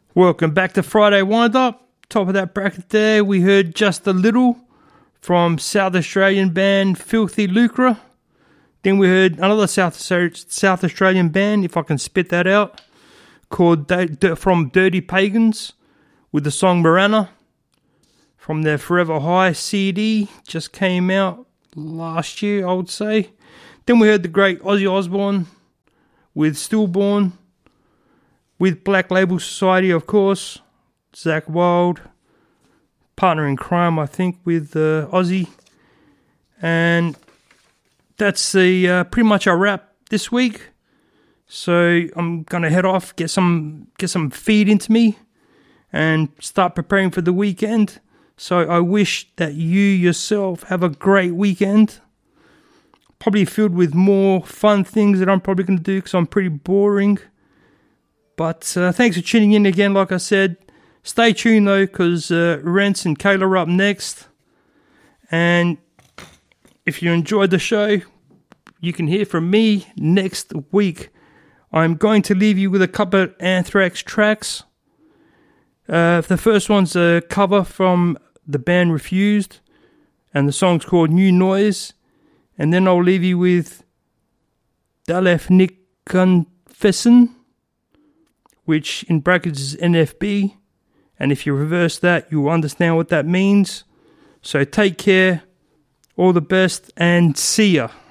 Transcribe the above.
Welcome back to Friday Wind Up. Top of that bracket there, we heard Just a Little from South Australian band Filthy Lucre. Then we heard another South Australian band, if I can spit that out, called from Dirty Pagans with the song Marana from their Forever High CD. Just came out last year, I would say. Then we heard the great Ozzy Osbourne with Stillborn, with Black Label Society, of course, Zakk Wylde, partner in crime, I think, with Ozzy. And that's the pretty much our wrap this week. So I'm going to head off, get some feed into me, and start preparing for the weekend. So I wish that you yourself have a great weekend. Probably filled with more fun things that I'm probably going to do because I'm pretty boring. But thanks for tuning in again, like I said. Stay tuned, though, because Rents and Kayla are up next. And if you enjoyed the show, you can hear from me next week. I'm going to leave you with a couple of Anthrax tracks. The first one's a cover from the band Refused, and the song's called New Noise. And then I'll leave you with Dalef Nick Confessin', which in brackets is NFB, and if you reverse that, you'll understand what that means. So take care, all the best, and see ya.